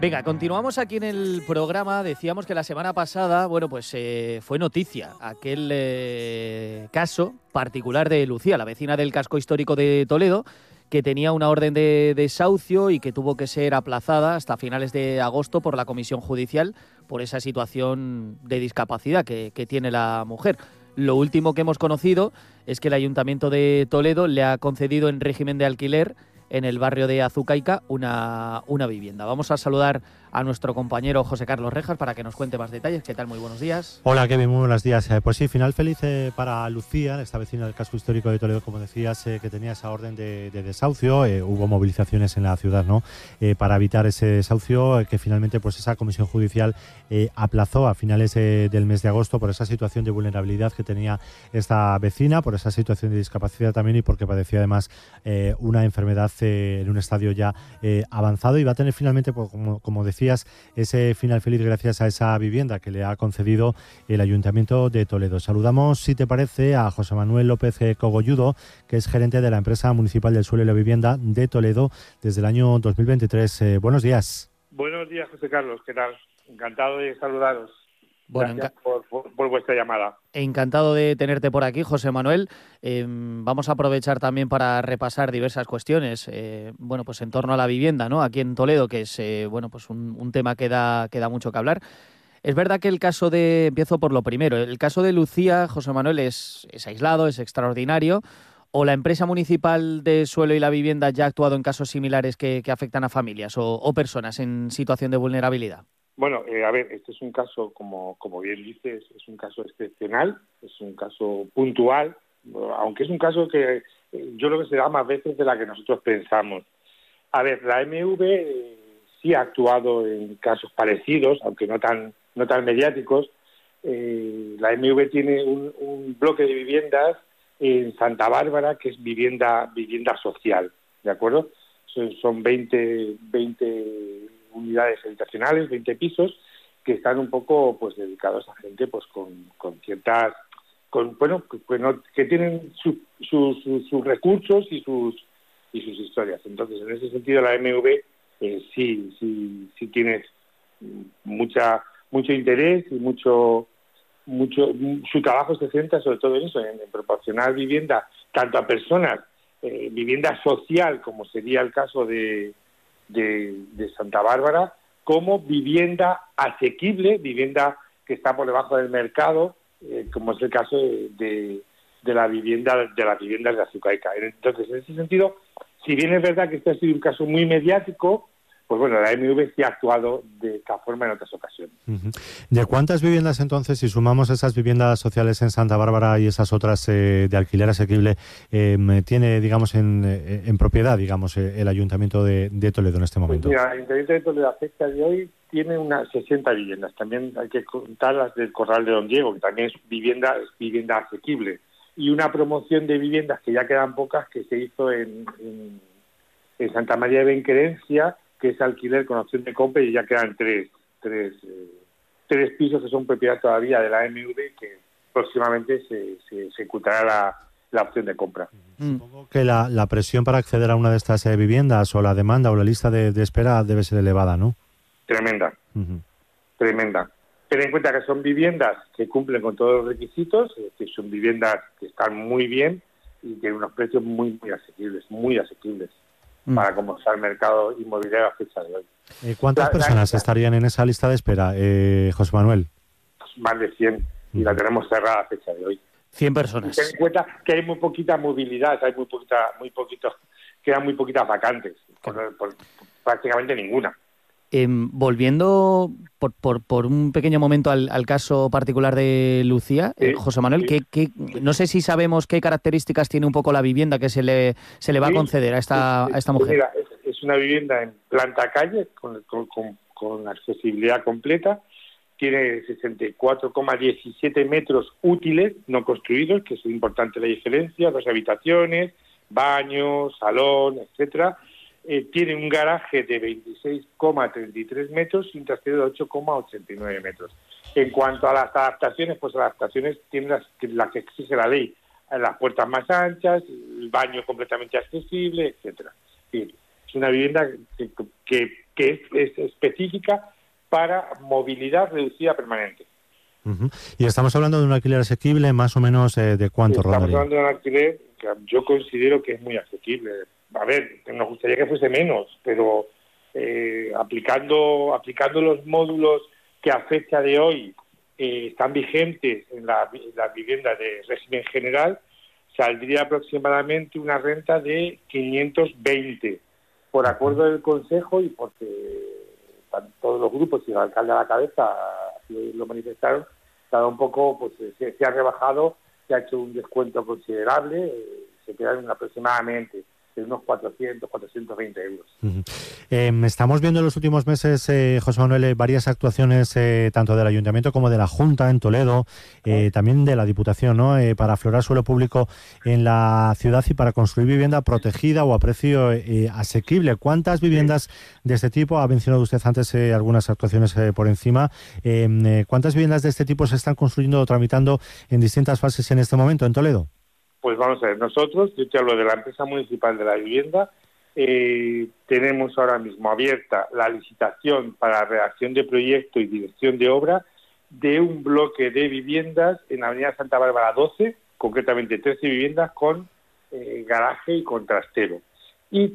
Venga, continuamos aquí en el programa. Decíamos que la semana pasada, fue noticia aquel caso particular de Lucía, la vecina del casco histórico de Toledo, que tenía una orden de desahucio y que tuvo que ser aplazada hasta finales de agosto por la comisión judicial por esa situación de discapacidad que tiene la mujer. Lo último que hemos conocido es que el Ayuntamiento de Toledo le ha concedido en régimen de alquiler en el barrio de Azucaica una vivienda. Vamos a saludar a nuestro compañero José Carlos Rejas para que nos cuente más detalles. ¿Qué tal? Muy buenos días. Hola, Kevin, muy buenos días. Pues sí, final feliz para Lucía, esta vecina del casco histórico de Toledo, como decías, que tenía esa orden de desahucio. Hubo movilizaciones en la ciudad, ¿no? Para evitar ese desahucio, que finalmente pues esa comisión judicial aplazó a finales del mes de agosto por esa situación de vulnerabilidad que tenía esta vecina, por esa situación de discapacidad también y porque padecía además una enfermedad en un estadio ya avanzado, y va a tener finalmente, pues, como decías, ese final feliz gracias a esa vivienda que le ha concedido el Ayuntamiento de Toledo. Saludamos, si te parece, a José Manuel López Cogolludo, que es gerente de la empresa municipal del suelo y la vivienda de Toledo desde el año 2023. Buenos días. Buenos días, José Carlos. ¿Qué tal? Encantado de saludaros. Bueno, gracias por vuestra llamada. Encantado de tenerte por aquí, José Manuel. Vamos a aprovechar también para repasar diversas cuestiones, pues en torno a la vivienda, ¿no? Aquí en Toledo, que es un tema que da mucho que hablar. Es verdad que empiezo por lo primero, el caso de Lucía, José Manuel, es aislado, es extraordinario. ¿O la empresa municipal de suelo y la vivienda ya ha actuado en casos similares que afectan a familias o personas en situación de vulnerabilidad? Bueno, este es un caso, como bien dices, es un caso excepcional, es un caso puntual, aunque es un caso que yo creo que se da más veces de la que nosotros pensamos. La MV sí ha actuado en casos parecidos, aunque no tan mediáticos. La MV tiene un bloque de viviendas en Santa Bárbara que es vivienda social, ¿de acuerdo? Son 20 unidades habitacionales, 20 pisos, que están un poco pues dedicados a gente pues con ciertas, que tienen sus recursos y sus historias. Entonces, en ese sentido, la MV sí tiene mucho interés y su trabajo se centra sobre todo en eso, en proporcionar vivienda tanto a personas, vivienda social, como sería el caso de Santa Bárbara, como vivienda asequible, vivienda que está por debajo del mercado, como es el caso de las viviendas de Azucaica. Entonces, en ese sentido, si bien es verdad que este ha sido un caso muy mediático, pues bueno, la MV sí ha actuado de esta forma en otras ocasiones. Uh-huh. ¿De cuántas viviendas entonces, si sumamos esas viviendas sociales en Santa Bárbara y esas otras de alquiler asequible, tiene, digamos, en propiedad, digamos, el Ayuntamiento de Toledo en este momento? Pues mira, el Ayuntamiento de Toledo a fecha de hoy tiene unas 60 viviendas. También hay que contar las del Corral de Don Diego, que también es vivienda asequible. Y una promoción de viviendas, que ya quedan pocas, que se hizo en Santa María de Benquerencia, que es alquiler con opción de compra, y ya quedan tres pisos que son propiedad todavía de la MV, que próximamente se ejecutará la opción de compra. Supongo que la presión para acceder a una de estas viviendas, o la demanda o la lista de espera, debe ser elevada, ¿no? Tremenda. Uh-huh. Tremenda. Ten en cuenta que son viviendas que cumplen con todos los requisitos, es decir, son viviendas que están muy bien y tienen unos precios muy asequibles. Para cómo está el mercado inmobiliario a fecha de hoy. ¿Cuántas personas estarían en esa lista de espera, José Manuel? Más de 100, y la tenemos cerrada a fecha de hoy. 100 personas. Ten en cuenta que hay muy poquita movilidad, quedan muy poquitas vacantes, por prácticamente ninguna. Volviendo por un pequeño momento al caso particular de Lucía, sí, José Manuel, sí. No sé si sabemos qué características tiene un poco la vivienda que se le va a conceder a esta mujer. Mira, es una vivienda en planta calle, con accesibilidad completa, tiene 64,17 metros útiles, no construidos, que es importante la diferencia, 2 habitaciones, baño, salón, etcétera. Tiene un garaje de 26,33 metros y un trastero de 8,89 metros. En cuanto a las adaptaciones, pues las adaptaciones tienen las que exige la ley. Las puertas más anchas, el baño completamente accesible, etcétera. Es una vivienda que que es específica para movilidad reducida permanente. Uh-huh. Y estamos hablando de un alquiler asequible, más o menos, ¿de cuánto rondaría? Estamos hablando de un alquiler que yo considero que es muy asequible. A ver, nos gustaría que fuese menos, pero aplicando los módulos que a fecha de hoy están vigentes en la vivienda de régimen general, saldría aproximadamente una renta de 520, por acuerdo del Consejo y porque todos los grupos y el alcalde a la cabeza lo manifestaron. Cada un poco pues se ha rebajado, se ha hecho un descuento considerable, se quedan aproximadamente de unos 420 euros. Uh-huh. Estamos viendo en los últimos meses, José Manuel, varias actuaciones tanto del Ayuntamiento como de la Junta en Toledo, también de la Diputación, ¿no? Para aflorar suelo público en la ciudad y para construir vivienda protegida o a precio asequible. ¿Cuántas viviendas de este tipo? Ha mencionado usted antes algunas actuaciones por encima. ¿Cuántas viviendas de este tipo se están construyendo o tramitando en distintas fases en este momento en Toledo? Pues vamos a ver, nosotros, yo te hablo de la empresa municipal de la vivienda, tenemos ahora mismo abierta la licitación para redacción de proyecto y dirección de obra de un bloque de viviendas en la avenida Santa Bárbara 12, concretamente 13 viviendas con garaje y con trastero. Y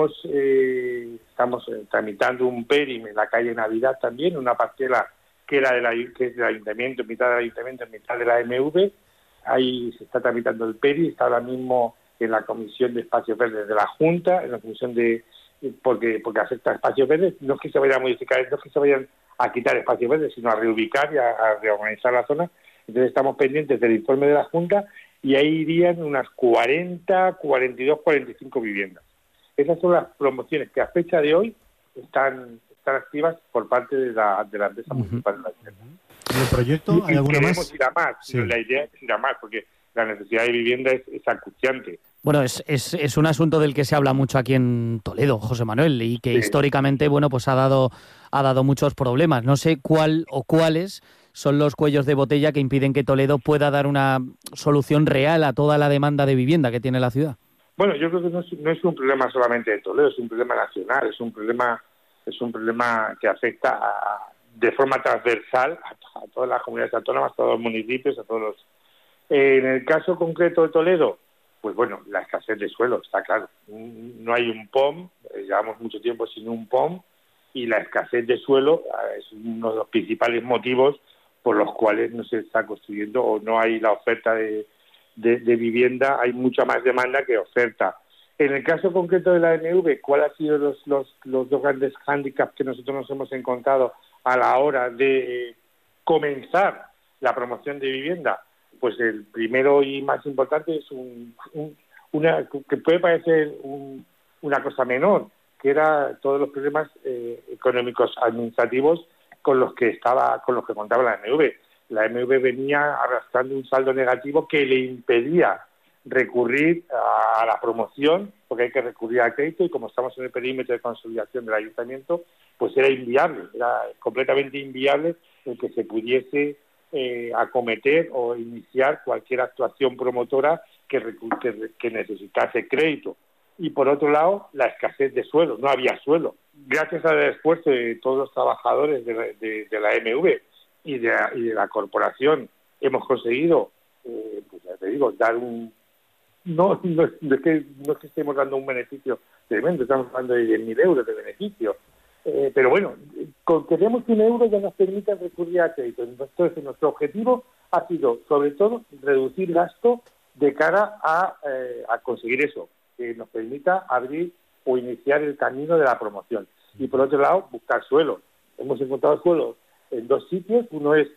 estamos tramitando un PERIM en la calle Navidad también, una parcela que es del Ayuntamiento, mitad del Ayuntamiento, mitad de la MV. Ahí se está tramitando el PERI, está ahora mismo en la Comisión de Espacios Verdes de la Junta, en la Comisión porque afecta a espacios verdes, no es que se vayan a modificar, no es que se vayan a quitar espacios verdes, sino a reubicar y a reorganizar la zona. Entonces estamos pendientes del informe de la Junta y ahí irían unas 40, 42, 45 viviendas. Esas son las promociones que a fecha de hoy están activas por parte de la empresa municipal de la vivienda. ¿Y el proyecto hay alguna más? Queremos ir a más, sí. La idea es ir a más, porque la necesidad de vivienda es acuciante. Bueno, es un asunto del que se habla mucho aquí en Toledo, José Manuel, y que históricamente, bueno, pues ha dado muchos problemas. No sé cuál o cuáles son los cuellos de botella que impiden que Toledo pueda dar una solución real a toda la demanda de vivienda que tiene la ciudad. Bueno, yo creo que no es un problema solamente de Toledo, es un problema nacional, es un problema que afecta de forma transversal a todas las comunidades autónomas, a todos los municipios, a todos los... En el caso concreto de Toledo, pues bueno, la escasez de suelo, está claro. No hay un POM, llevamos mucho tiempo sin un POM, y la escasez de suelo es uno de los principales motivos por los cuales no se está construyendo o no hay la oferta de vivienda, hay mucha más demanda que oferta. En el caso concreto de la MV, ¿cuáles han sido los dos grandes hándicaps que nosotros nos hemos encontrado a la hora de comenzar la promoción de vivienda? Pues el primero y más importante es una que puede parecer una cosa menor, que era todos los problemas económicos administrativos con los que contaba la MV. La MV venía arrastrando un saldo negativo que le impedía recurrir a la promoción, porque hay que recurrir al crédito, y como estamos en el perímetro de consolidación del ayuntamiento, pues era inviable, era completamente inviable el que se pudiese acometer o iniciar cualquier actuación promotora que necesitase crédito. Y por otro lado, la escasez de suelo, no había suelo. Gracias al esfuerzo de todos los trabajadores de la MV y de la corporación, hemos conseguido, pues ya te digo, dar un... No es que estemos dando un beneficio tremendo, estamos hablando de 10.000 euros de beneficio. Pero bueno, con que demos 100 euros ya nos permite recurrir a crédito. Entonces, nuestro objetivo ha sido, sobre todo, reducir gasto de cara a conseguir eso, que nos permita abrir o iniciar el camino de la promoción. Y por otro lado, buscar suelo. Hemos encontrado suelo en dos sitios. Uno es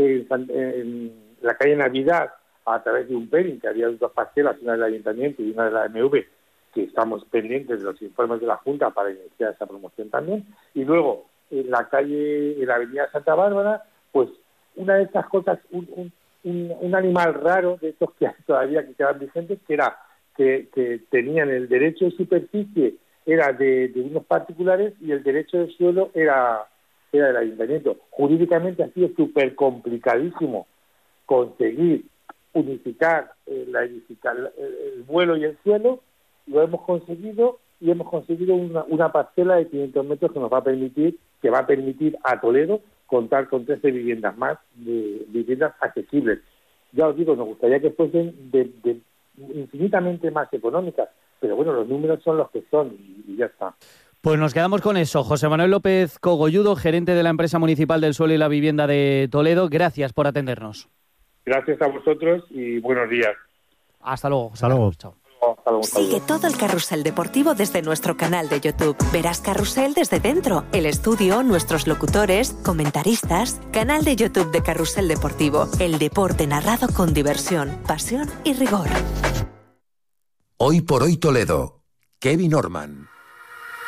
en la calle Navidad, a través de un PERIN, que había dos parcelas, una del Ayuntamiento y una de la MV, que estamos pendientes de los informes de la Junta para iniciar esa promoción también. Y luego, en la avenida Santa Bárbara, pues una de estas cosas, un animal raro de estos que todavía quedan vigentes, que era que tenían el derecho de superficie, era de unos particulares, y el derecho de suelo era del Ayuntamiento. Jurídicamente ha sido súper complicadísimo conseguir unificar el vuelo y el suelo. Lo hemos conseguido y hemos conseguido una parcela de 500 metros que va a permitir a Toledo contar con 13 viviendas más, de viviendas asequibles. Ya os digo, nos gustaría que fuesen de infinitamente más económicas, pero bueno, los números son los que son y ya está. Pues nos quedamos con eso. José Manuel López Cogolludo, gerente de la Empresa Municipal del Suelo y la Vivienda de Toledo, gracias por atendernos. Gracias a vosotros y buenos días. Hasta luego. Hasta luego. Chao. Sigue todo el carrusel deportivo desde nuestro canal de YouTube. Verás Carrusel desde dentro, el estudio, nuestros locutores, comentaristas. Canal de YouTube de Carrusel Deportivo. El deporte narrado con diversión, pasión y rigor. Hoy por hoy Toledo. Kevin Orman.